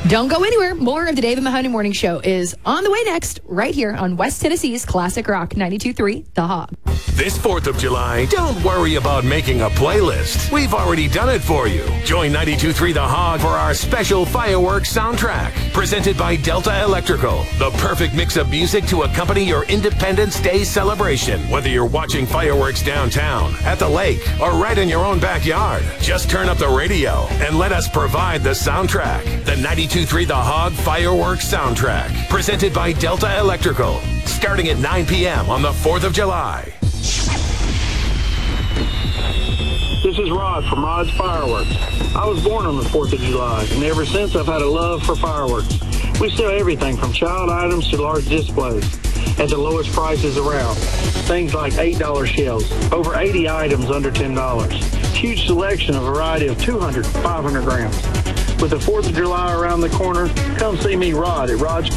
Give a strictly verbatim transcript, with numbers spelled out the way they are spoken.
Don't go anywhere. More of the David Mahoney Morning Show is on the way next, right here on West Tennessee's Classic Rock ninety-two point three, The Hog. This fourth of July, don't worry about making a playlist. We've already done it for you. Join ninety-two point three The Hog for our special fireworks soundtrack, presented by Delta Electrical. The perfect mix of music to accompany your Independence Day celebration. Whether you're watching fireworks downtown, at the lake, or right in your own backyard, just turn up the radio and let us provide the soundtrack. The ninety-two point three The Hog Fireworks Soundtrack, presented by Delta Electrical, starting at nine p.m. on the fourth of July. This is Rod from Rod's Fireworks. I was born on the fourth of July, and ever since I've had a love for fireworks. We sell everything from child items to large displays at the lowest prices around. Things like eight dollar shells, over eighty items under ten dollars. Huge selection, a variety of two hundred, five hundred grams. With the fourth of July around the corner, come see me, Rod, at Rod's